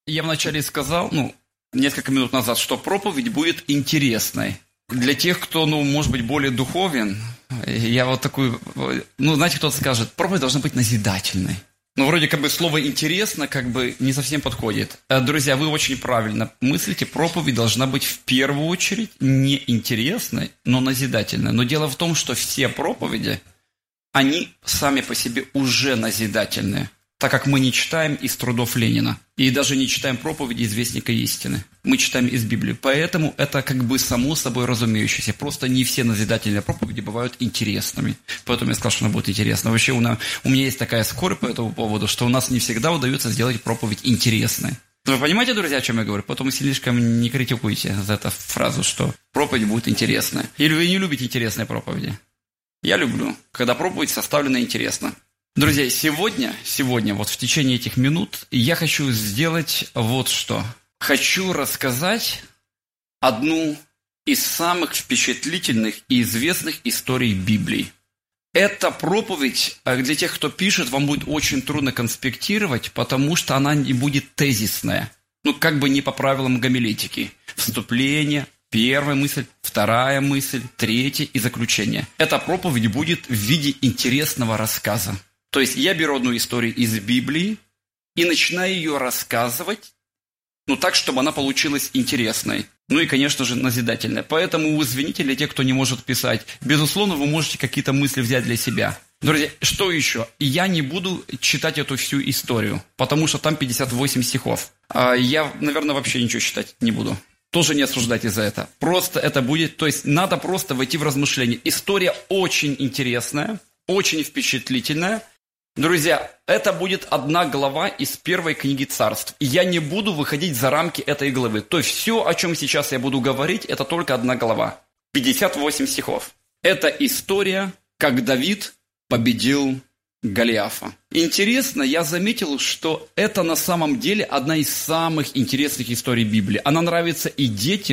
Я вначале сказал, несколько минут назад, что проповедь будет интересной. Для тех, кто, может быть, более духовен, я вот такую, знаете, кто-то скажет, проповедь должна быть назидательной. Вроде как бы слово «интересно» как бы не совсем подходит. Друзья, вы очень правильно мыслите, проповедь должна быть в первую очередь не интересной, но назидательной. Но дело в том, что все проповеди, они сами по себе уже назидательные, так как мы не читаем из трудов Ленина и даже не читаем проповеди из Вестника истины. Мы читаем из Библии. Поэтому это как бы само собой разумеющееся. Просто не все назидательные проповеди бывают интересными. Поэтому я сказал, что она будет интересна. Вообще у меня есть такая скорбь по этому поводу, что у нас не всегда удается сделать проповедь интересной. Вы понимаете, друзья, о чем я говорю? Поэтому слишком не критикуйте за эту фразу, что проповедь будет интересная. Или вы не любите интересные проповеди? Я люблю, когда проповедь составлена интересно. Друзья, сегодня, вот в течение этих минут, я хочу сделать вот что. Хочу рассказать одну из самых впечатлительных и известных историй Библии. Эта проповедь, для тех, кто пишет, вам будет очень трудно конспектировать, потому что она не будет тезисная. Как бы не по правилам гомилетики. Вступление, первая мысль, вторая мысль, третья и заключение. Эта проповедь будет в виде интересного рассказа. То есть я беру одну историю из Библии и начинаю ее рассказывать, так, чтобы она получилась интересной. И, конечно же, назидательной. Поэтому извините для тех, кто не может писать. Безусловно, вы можете какие-то мысли взять для себя. Друзья, что еще? Я не буду читать эту всю историю, потому что там 58 стихов. Я, наверное, вообще ничего читать не буду. Тоже не осуждайте за это. Просто это будет, то есть надо просто войти в размышления. История очень интересная, очень впечатлительная. Друзья, это будет одна глава из первой книги Царств. И я не буду выходить за рамки этой главы. То есть все, о чем сейчас я буду говорить, это только одна глава. 58 стихов. Это история, как Давид победил Голиафа. Интересно, я заметил, что это на самом деле одна из самых интересных историй Библии. Она нравится и детям,